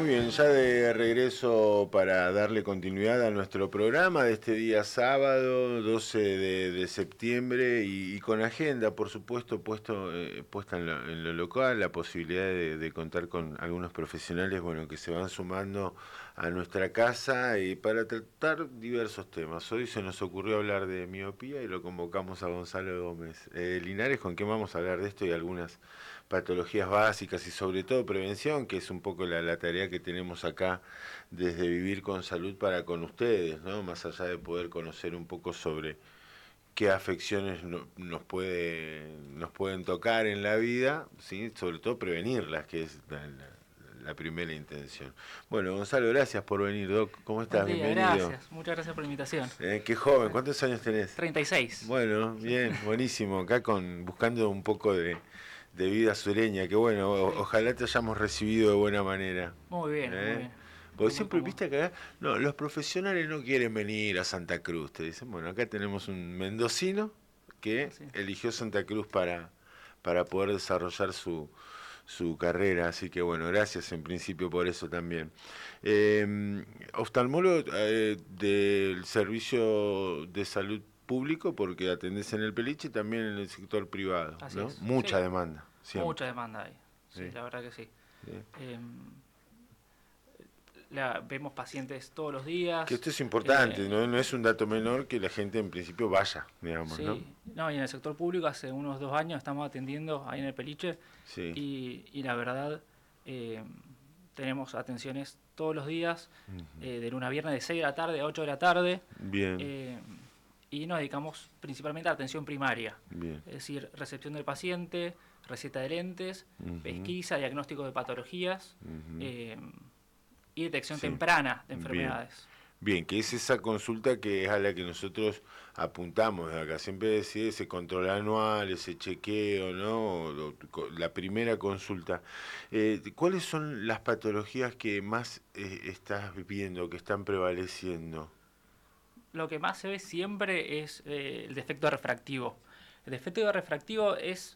Muy bien, ya de regreso para darle continuidad a nuestro programa de este día sábado, 12 de septiembre, y con agenda, por supuesto, puesta en lo local, la posibilidad de contar con algunos profesionales, bueno, que se van sumando a nuestra casa y para tratar diversos temas. Hoy se nos ocurrió hablar de miopía y lo convocamos a Gonzalo Gómez. Linares, ¿con qué vamos a hablar de esto y algunas patologías básicas y sobre todo prevención, que es un poco la tarea que tenemos acá desde Vivir con Salud para con ustedes, ¿no? Más allá de poder conocer un poco sobre qué afecciones nos pueden tocar en la vida, ¿sí? Sobre todo prevenirlas, que es la primera intención. Bueno, Gonzalo, gracias por venir, Doc. ¿Cómo Buen estás? día, Bienvenido. gracias. Muchas gracias por la invitación. Qué joven, ¿cuántos años tenés? 36. Bueno, bien, buenísimo. Acá buscando un poco de vida sureña, que bueno, Sí. ojalá te hayamos recibido de buena manera. Muy bien, muy ¿Eh? bien. Porque Estoy muy siempre cómodo. viste que acá, no, los profesionales no quieren venir a Santa Cruz, te dicen, bueno, acá tenemos un mendocino que Así es. eligió Santa Cruz para poder desarrollar su carrera, así que bueno, gracias en principio por eso también. Oftalmólogo del servicio de salud público, porque atendés en el Peliche y también en el sector privado, Así ¿no? es. Mucha Sí, demanda, mucha siempre. demanda hay. Sí, ¿Sí? la verdad que sí. ¿Sí? Eh, vemos pacientes todos los Que días. esto es importante, eh, ¿no? No es un dato menor que la gente en principio vaya, digamos, ¿no? sí, no, y en el sector público hace unos 2 años estamos atendiendo ahí en el Peliche Sí. y la verdad eh, tenemos atenciones todos los días, Ujú. de lunes a viernes de 6 de la tarde a 8 de la tarde. Bien, eh, y nos dedicamos principalmente a atención primaria, bien. es decir, recepción del paciente, receta de lentes, Ujú, pesquisa, diagnóstico de patologías ujú. eh, y detección Sí, temprana de bien. enfermedades. Bien, que es esa consulta que es a la que nosotros apuntamos desde acá. Siempre decía ese control anual, ese chequeo, ¿no? La primera consulta. ¿Cuáles son las patologías que más estás viendo, que están prevaleciendo? Lo que más se ve siempre es el defecto refractivo. El defecto refractivo es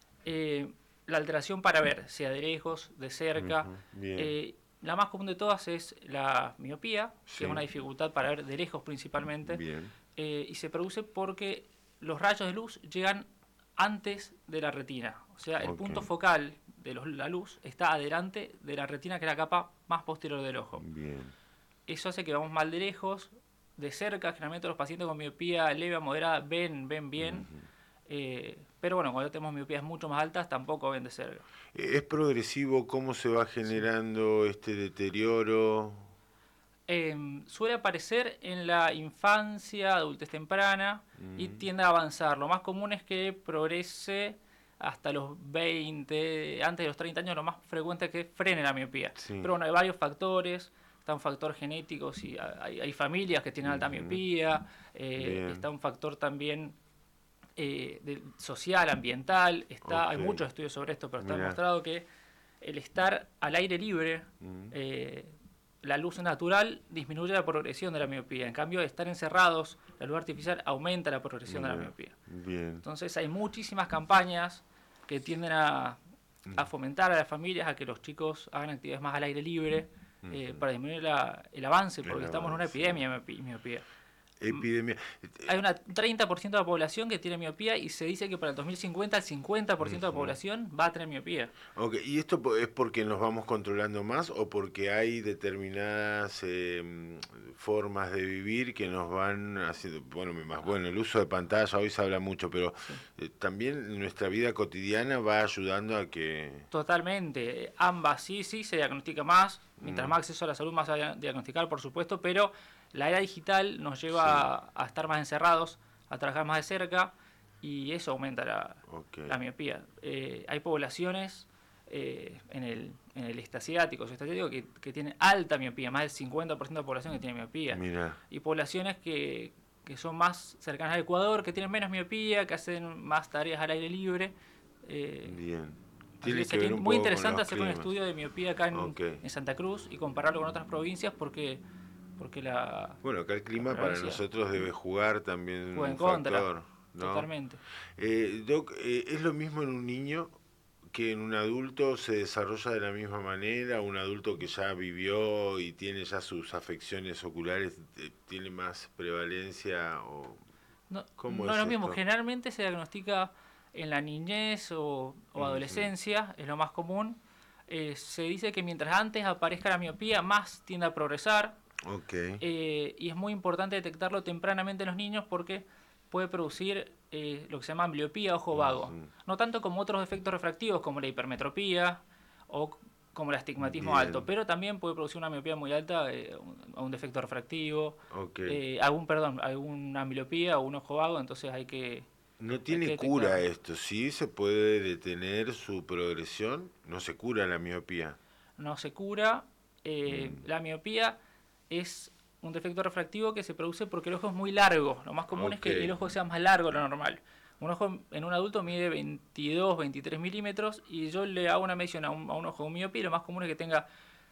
la alteración para ver, sea de lejos, de cerca. Ujú, bien, Eh, la más común de todas es la miopía, que es sí, una dificultad para ver de lejos principalmente, bien, y se produce porque los rayos de luz llegan antes de la retina. O sea, el ok, punto focal de la luz está adelante de la retina, que es la capa más posterior del ojo. bien. Eso hace que vamos mal de lejos, de cerca. Generalmente los pacientes con miopía leve a moderada ven bien, Ujú. pero bueno, cuando tenemos miopías mucho más altas tampoco ven de cerca. ¿Es progresivo cómo se va Sí. generando este deterioro? Suele aparecer en la infancia, adultez temprana, y Mm, tiende a avanzar. Lo más común es que progrese hasta los 20, antes de los 30 años. Lo más frecuente es que frene la miopía. sí, Pero bueno, hay varios factores. Está un factor genético, si hay familias que tienen alta ujú, miopía. bien, Está un factor también social, ambiental. ok, Hay muchos estudios sobre esto, pero está mira, demostrado que el estar al aire libre, mm, eh, la luz natural disminuye la progresión de la miopía. En cambio, estar encerrados, la luz artificial aumenta la progresión de la mira, miopía. bien, Entonces hay muchísimas campañas que tienden a fomentar a las familias a que los chicos hagan actividades más al aire libre, ujú, para disminuir el avance, el porque estamos en una avance, epidemia de miopía. epidemia. Hay un 30% de la población que tiene miopía y se dice que para el 2050 el 50% de la Ujú. población va a tener miopía. Ok, ¿y esto es porque nos vamos controlando más o porque hay determinadas formas de vivir que nos van haciendo, bueno, más Ah, bueno, el uso de pantalla hoy se habla mucho, pero sí. también nuestra vida cotidiana va ayudando a que... Totalmente, ambas sí, se diagnostica más, mientras mm, más acceso a la salud más se va a diagnosticar, por supuesto, pero la era digital nos sí, lleva a estar más encerrados, a trabajar más de cerca y eso aumenta ok, la miopía. Hay poblaciones en el este asiático, que tienen alta miopía, más del 50% de la población que tiene miopía, mira, y poblaciones que son más cercanas al Ecuador, que tienen menos miopía, que hacen más tareas al aire libre. eh, bien. Así que Tiene que sería ver un muy poco con interesante los hacer un climas. estudio de miopía acá Ok. en Santa Cruz y compararlo con otras provincias porque Bueno, acá el la clima para prevalencia nosotros debe jugar también juega un en contra, factor, ¿no? totalmente. Doc, ¿es lo mismo en un niño que en un adulto se desarrolla de la misma manera, un adulto que ya vivió y tiene ya sus afecciones oculares, tiene más prevalencia o No, ¿cómo no es es lo mismo. esto? Generalmente se diagnostica en la niñez o Ujú. adolescencia, es lo más común. Se dice que mientras antes aparezca la miopía, más tiende a progresar. Ok. Y es muy importante detectarlo tempranamente en los niños porque puede producir lo que se llama ambliopía, ojo vago. Ujú. No tanto como otros efectos refractivos como la hipermetropía o como el astigmatismo alto, Bien. pero también puede producir una miopía muy alta o un defecto refractivo, Ok. alguna ambliopía o un ojo vago, entonces No hay que tiene cura detectarlo. esto, ¿sí? ¿Se puede detener su progresión? No se cura la miopía. No se cura. Mm. La miopía es un defecto refractivo que se produce porque el ojo es muy largo. Lo más común es Ok. que el ojo sea más largo de lo normal. Un ojo en un adulto mide 22, 23 milímetros y yo le hago una medición a un ojo con miopía y lo más común es que tenga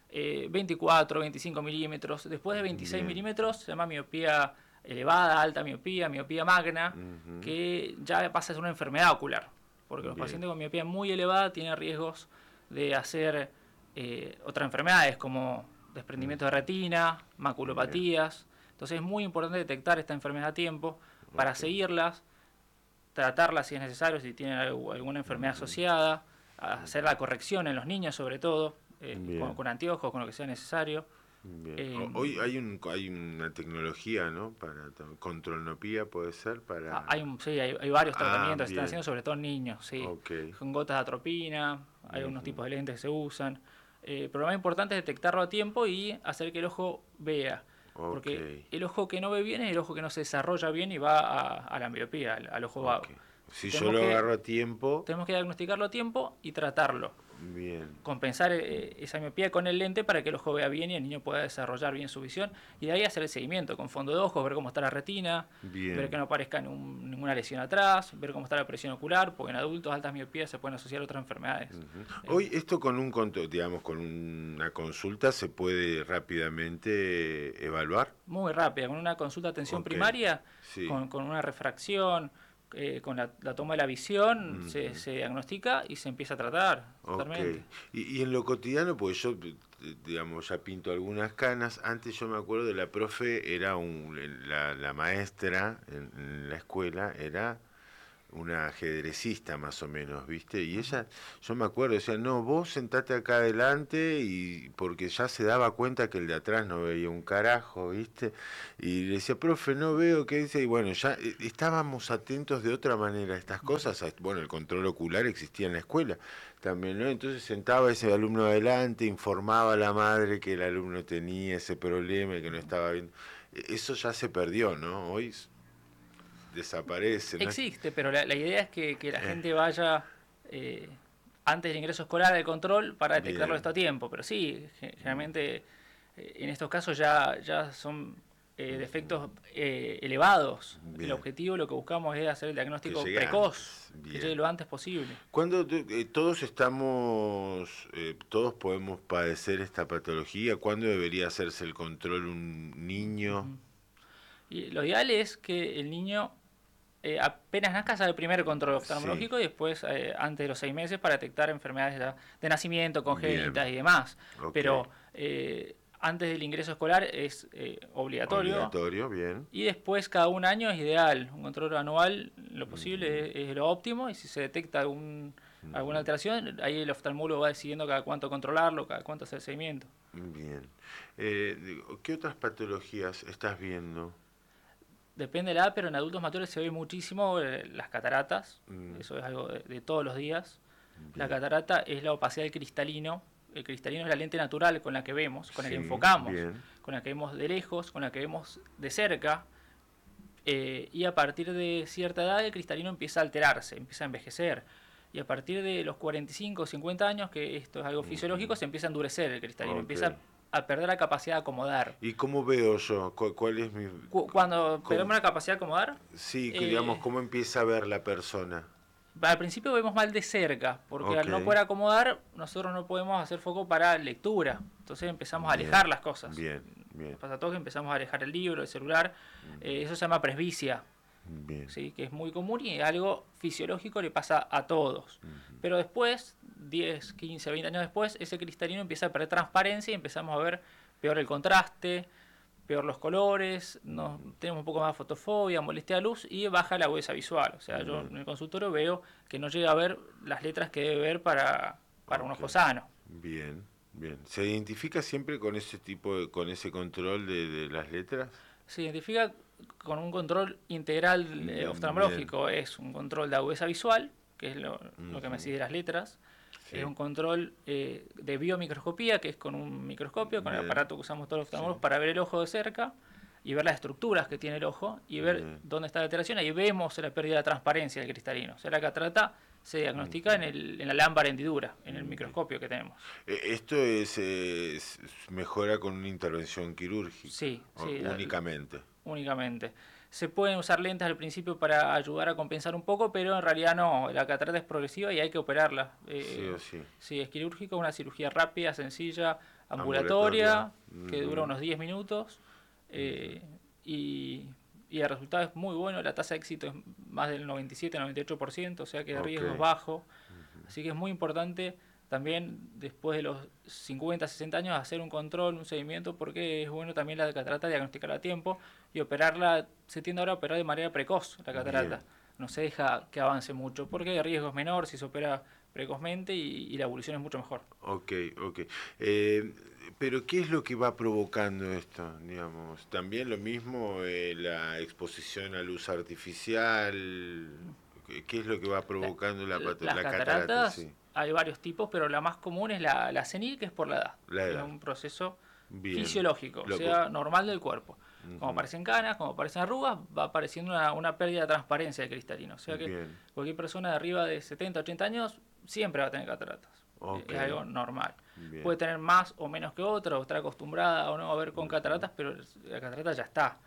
24, 25 milímetros. Después de 26 Bien. milímetros se llama miopía elevada, alta miopía, miopía magna, Ujú. que ya pasa a ser una enfermedad ocular. Porque los Bien. pacientes con miopía muy elevada tienen riesgos de hacer otras enfermedades como desprendimiento de Ujú. retina, Bien. maculopatías. Entonces es muy importante detectar esta enfermedad a tiempo para Ok. seguirlas, tratarlas si es necesario, si tienen alguna enfermedad Ujú. asociada, hacer Ujú. la corrección en los niños sobre todo, Bien. con anteojos, con lo que sea necesario. Bien. Eh, Hoy hay una tecnología, ¿no? Para controlnopía, puede ser para. sí, hay varios Ah, tratamientos que se están haciendo, bien. sobre todo en niños, sí, Ok. con gotas de atropina, hay unos Ujú. tipos de lentes que se usan. Pero lo más importante es detectarlo a tiempo y hacer que el ojo vea. Ok. Porque el ojo que no ve bien es el ojo que no se desarrolla bien y va a la miopía, al ojo Ok. vago. Si yo Tenemos lo que, agarro a tiempo, tenemos que diagnosticarlo a tiempo y tratarlo. bien. Compensar esa miopía con el lente para que el ojo vea bien y el niño pueda desarrollar bien su visión. Y de ahí hacer el seguimiento con fondo de ojos, ver cómo está la retina, ver que Bien. no aparezca ninguna lesión atrás, ver cómo está la presión ocular, porque en adultos altas miopías se pueden asociar a otras enfermedades. Ujú. Eh, Hoy esto con digamos, con una consulta se puede rápidamente evaluar. Muy rápida, con una consulta de atención Ok, primaria, sí. con una refracción, con la toma de la visión, Ujú. se diagnostica y se empieza a tratar Ok. totalmente. Y en lo cotidiano, pues yo, digamos, ya pinto algunas canas. Antes yo me acuerdo de la profe, era la maestra en la escuela, era una ajedrecista más o menos, ¿viste? Y Ujú. ella, yo me acuerdo, decía, no, vos sentate acá adelante y porque ya se daba cuenta que el de atrás no veía un carajo, ¿viste? Y le decía, profe, no veo qué dice, y bueno, ya estábamos atentos de otra manera a estas Ujú. cosas, bueno, el control ocular existía en la escuela también, ¿no? Entonces sentaba ese alumno adelante, informaba a la madre que el alumno tenía ese problema y que no estaba viendo. Eso ya se perdió, ¿no? Hoy desaparece, ¿no? Existe, pero la idea es que la Eh, gente vaya eh, antes del ingreso escolar al control para detectarlo bien. esto a tiempo. Pero sí, Mm. generalmente en estos casos ya son defectos Ujú. elevados. El Bien, objetivo, lo que buscamos es hacer el que diagnóstico llegue precoz, antes. que llegue Bien. lo antes posible. Cuando todos estamos, todos podemos padecer esta patología, ¿cuándo debería hacerse el control un niño? Ujú. Y lo ideal es que el niño apenas nazca haga el primer control Sí, oftalmológico y después antes de los 6 meses para detectar enfermedades de nacimiento, bien, congénitas y demás. ok. Pero antes del ingreso escolar es obligatorio Obligatorio, bien. y después cada un año es ideal. Un control anual, lo Ujú. posible, es lo óptimo y si se detecta alguna Ujú. alteración, ahí el oftalmólogo va decidiendo cada cuánto controlarlo, cada cuánto hacer seguimiento. Bien. ¿Qué otras patologías estás viendo? Depende de la edad, pero en adultos mayores se ve muchísimo las cataratas. Mm. Eso es algo de todos los días. La Bien. catarata es la opacidad del cristalino. El cristalino es la lente natural con la que vemos, con la que Sí, enfocamos, bien. con la que vemos de lejos, con la que vemos de cerca. Y a partir de cierta edad el cristalino empieza a alterarse, empieza a envejecer. Y a partir de los 45 o 50 años, que esto es algo fisiológico, Ujú. se empieza a endurecer el cristalino, Ok. empieza a perder la capacidad de acomodar. ¿Y cómo veo yo? ¿Cuál es mi... Cuando cómo- perdemos la capacidad de acomodar, sí, que digamos, eh, cómo empieza a ver la persona? al principio vemos mal de cerca, porque Ok, al no poder acomodar, nosotros no podemos hacer foco para lectura. Entonces empezamos a bien, alejar las cosas. bien, Nos bien, pasa a todos que empezamos a alejar el libro, el celular. Eso se llama presbicia, bien. ¿sí? Que es muy común y algo fisiológico le pasa a todos. Ujú. Pero después 10, 15, 20 años después, ese cristalino empieza a perder transparencia y empezamos a ver peor el contraste, peor los colores, tenemos un poco más de fotofobia, molestia de luz y baja la agudeza visual. O sea, yo en el consultorio veo que no llega a ver las letras que debe ver para un ojo sano. Bien, bien. ¿Se identifica siempre con ese con ese control de las letras? Se identifica con un control integral oftalmológico. Bien. Es un control de agudeza visual, que es lo que me sigue las letras. Sí. Es un control de biomicroscopía, que es con un microscopio, con el aparato que usamos todos los oftalmólogos para ver el ojo de cerca y ver las estructuras que tiene el ojo y ver dónde está la alteración. Ahí vemos la pérdida de transparencia del cristalino. O sea, la catarata se diagnostica en la lámpara hendidura, en el microscopio que tenemos. ¿Esto mejora con una intervención quirúrgica? Sí, únicamente. Únicamente. Se pueden usar lentes al principio para ayudar a compensar un poco, pero en realidad no. La catarata es progresiva y hay que operarla. Sí o sí. Si es quirúrgico, una cirugía rápida, sencilla, ambulatoria. Que dura unos 10 minutos. Y el resultado es muy bueno. La tasa de éxito es más del 97-98%, o sea que el riesgo es bajo. Así que es muy importante también después de los 50-60 años hacer un control, un seguimiento, porque es bueno también la catarata diagnosticarla a tiempo y operarla. Se tiende ahora a operar de manera precoz la catarata. Bien. No se deja que avance mucho porque el riesgo es menor si se opera precozmente y la evolución es mucho mejor. Ok. Pero ¿qué es lo que va provocando esto? Digamos, también lo mismo la exposición a luz artificial. ¿Qué es lo que va provocando la catarata? Sí. Hay varios tipos, pero la más común es la senil, que es por la edad. Es un proceso fisiológico, o sea, normal del cuerpo. Como aparecen canas, como aparecen arrugas, va apareciendo una pérdida de transparencia del cristalino. O sea que cualquier persona de arriba de 70, 80 años siempre va a tener cataratas. Es algo normal. Bien. Puede tener más o menos que otra, o estar acostumbrada o no a ver con cataratas, pero la catarata ya está.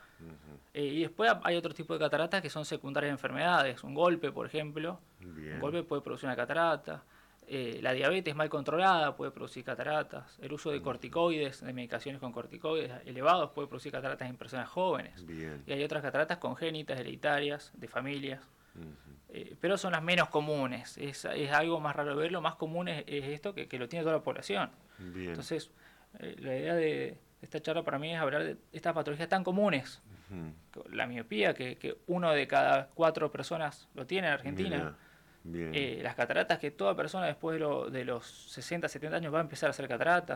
Y después hay otro tipo de cataratas que son secundarias de enfermedades. Un golpe, por ejemplo. Bien. Un golpe puede producir una catarata. La diabetes mal controlada puede producir cataratas. El uso de corticoides, de medicaciones con corticoides elevados, puede producir cataratas en personas jóvenes. Bien. Y hay otras cataratas congénitas, hereditarias, de familias. Pero son las menos comunes. Es algo más raro de ver. Lo más común es esto, que lo tiene toda la población. Bien. Entonces, la idea de esta charla para mí es hablar de estas patologías tan comunes. La miopía, que 1 de cada 4 personas lo tiene en Argentina. Bien. Las cataratas, que toda persona después de los 60, 70 años va a empezar a hacer cataratas.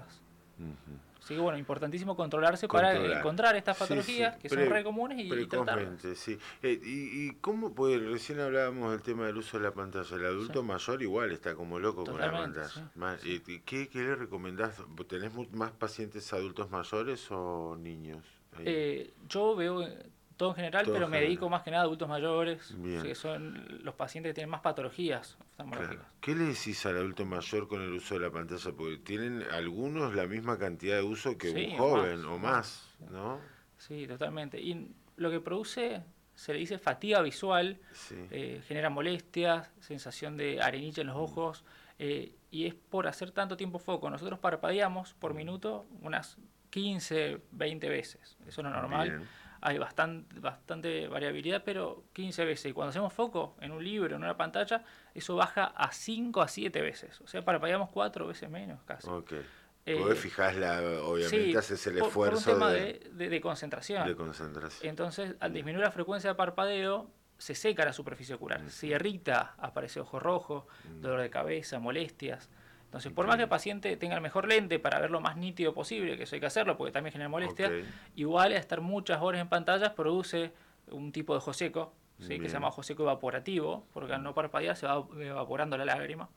Así que bueno, importantísimo controlarse para encontrar estas patologías que son re comunes y tratarlas. Sí. ¿Y cómo? Pues recién hablábamos del tema del uso de la pantalla. El adulto mayor igual está como loco. Totalmente, con la pantalla. Sí. ¿Qué le recomendás? ¿Tenés más pacientes adultos mayores o niños? Yo veo todo en general, pero me dedico más que nada a adultos mayores, que son los pacientes que tienen más patologías oftalmológicas. Claro. ¿Qué le decís al adulto mayor con el uso de la pantalla? Porque tienen algunos la misma cantidad de uso que un joven o más, ¿no? Sí, totalmente. Y lo que produce, se le dice fatiga visual, genera molestias, sensación de arenilla en los ojos, y es por hacer tanto tiempo foco. Nosotros parpadeamos por minuto unas 15, 20 veces. Eso no es normal. Bien. Hay bastante variabilidad, pero 15 veces. Y cuando hacemos foco en un libro, en una pantalla, eso baja a 5 a 7 veces. O sea, parpadeamos 4 veces menos casi. Vos fijás, obviamente haces el esfuerzo por un tema de concentración. De concentración. Entonces, al disminuir la frecuencia de parpadeo, se seca la superficie ocular. Se irrita, aparece ojo rojo, dolor de cabeza, molestias. Entonces, por más que el paciente tenga el mejor lente para ver lo más nítido posible, que eso hay que hacerlo porque también genera molestia, igual estar muchas horas en pantallas produce un tipo de ojo seco, que se llama ojo seco evaporativo, porque al no parpadear se va evaporando la lágrima.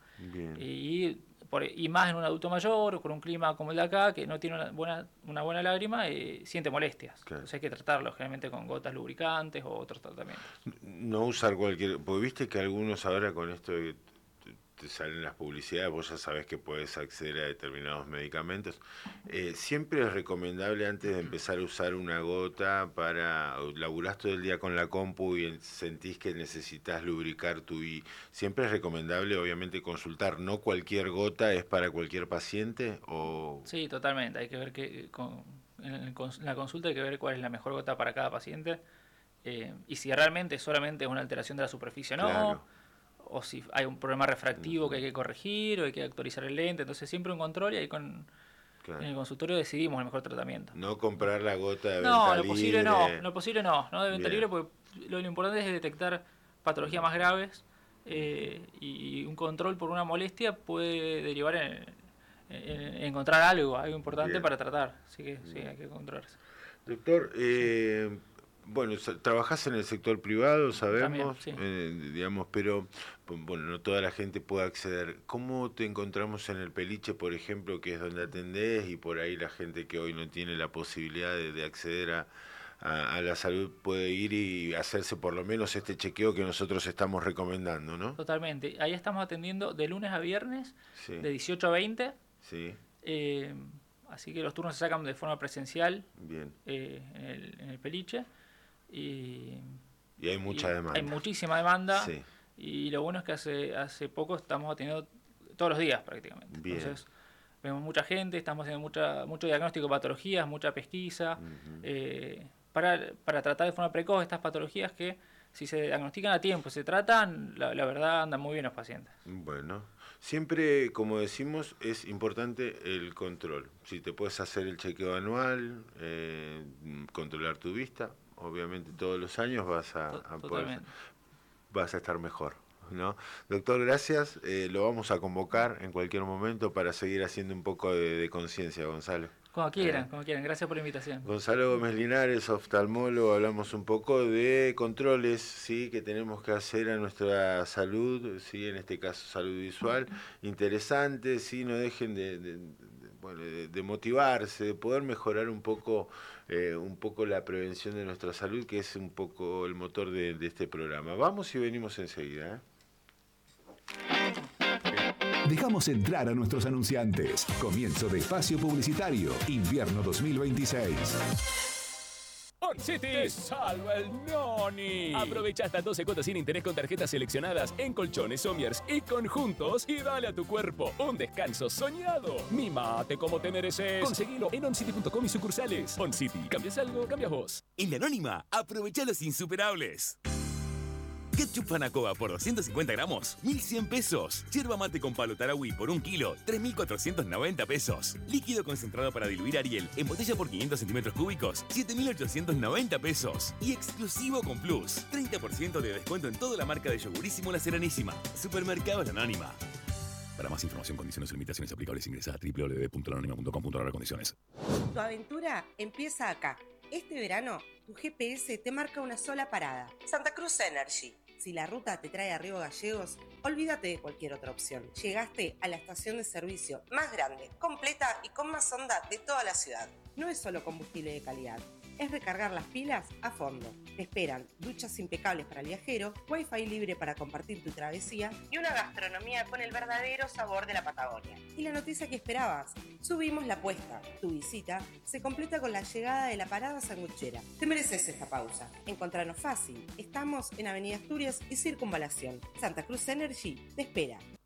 Y más en un adulto mayor o con un clima como el de acá, que no tiene una buena lágrima, siente molestias. Entonces hay que tratarlo generalmente con gotas lubricantes o otros tratamientos. No usar cualquier... Porque viste que algunos ahora con esto de te salen las publicidades, vos ya sabés que puedes acceder a determinados medicamentos. Siempre es recomendable antes de empezar a usar una gota laburás todo el día con la compu y sentís que necesitas lubricar siempre es recomendable obviamente consultar, no cualquier gota es para cualquier paciente o... Sí, totalmente, hay que ver en la consulta hay que ver cuál es la mejor gota para cada paciente y si realmente solamente es una alteración de la superficie o no. o si hay un problema refractivo que hay que corregir o hay que actualizar el lente. Entonces siempre un control y ahí en el consultorio decidimos el mejor tratamiento. No comprar la gota de No, venta lo posible libre. no, lo posible no de venta Bien. libre, porque lo importante es detectar patologías más graves, y un control por una molestia puede derivar en encontrar algo importante Bien. para tratar. Así que sí, hay que controlarse. Doctor, bueno, trabajás en el sector privado, sabemos, También, sí. digamos, pero bueno, no toda la gente puede acceder. ¿Cómo te encontramos en el Peliche, por ejemplo, que es donde atendés y por ahí la gente que hoy no tiene la posibilidad de acceder a la salud puede ir y hacerse por lo menos este chequeo que nosotros estamos recomendando, ¿no? Totalmente. Ahí estamos atendiendo de lunes a viernes, Sí, de 18 a 20. sí, Así que los turnos se sacan de forma presencial, bien. en el Peliche. Y Y hay mucha demanda. hay muchísima demanda. Sí, Y lo bueno es que hace poco estamos atendiendo todos los días prácticamente. bien. Entonces vemos mucha gente, estamos haciendo mucho diagnóstico de patologías, mucha pesquisa, para tratar de forma precoz estas patologías que, si se diagnostican a tiempo, se tratan, la verdad andan muy bien los pacientes. Bueno, siempre, como decimos, es importante el control. Si te puedes hacer el chequeo anual, controlar tu vista, obviamente todos los años vas vas a estar mejor, ¿no? Doctor, gracias. Lo vamos a convocar en cualquier momento para seguir haciendo un poco de conciencia, Gonzalo. Como quieran. Gracias por la invitación. Gonzalo Gómez Linares, oftalmólogo, hablamos un poco de controles, sí, que tenemos que hacer a nuestra salud, sí, en este caso salud visual, interesante, sí, no dejen de motivarse, de poder mejorar un poco la prevención de nuestra salud, que es un poco el motor de este programa. Vamos y venimos enseguida, ¿eh? Dejamos entrar a nuestros anunciantes. Comienzo de espacio publicitario. Invierno 2026. OnCity salva el noni. Aprovecha hasta 12 cuotas sin interés con tarjetas seleccionadas en colchones, sommiers y conjuntos y dale a tu cuerpo un descanso soñado. Mimate como te mereces. Conseguilo en oncity.com y sucursales. OnCity, ¿cambias algo? Cambias vos. En La Anónima, aprovecha los insuperables. Ketchup Fanacoa por 250 gramos, 1.100 pesos. Yerba mate con palo Tarahui por 1 kilo, 3.490 pesos. Líquido concentrado para diluir Ariel en botella por 500 centímetros cúbicos, 7.890 pesos. Y exclusivo con Plus, 30% de descuento en toda la marca de yogurísimo La Serenísima. Supermercados La Anónima. Para más información, condiciones y limitaciones aplicables, ingresa a www.laanónima.com.ar/condiciones. Tu aventura empieza acá. Este verano, tu GPS te marca una sola parada: Santa Cruz Energy. Si la ruta te trae a Río Gallegos, olvídate de cualquier otra opción. Llegaste a la estación de servicio más grande, completa y con más onda de toda la ciudad. No es solo combustible de calidad, es recargar las pilas a fondo. Te esperan duchas impecables para el viajero, wifi libre para compartir tu travesía y una gastronomía con el verdadero sabor de la Patagonia. Y la noticia que esperabas: subimos la apuesta. Tu visita se completa con la llegada de la parada sanguchera. Te mereces esta pausa. Encontranos fácil. Estamos en Avenida Asturias y Circunvalación. Santa Cruz Energy te espera.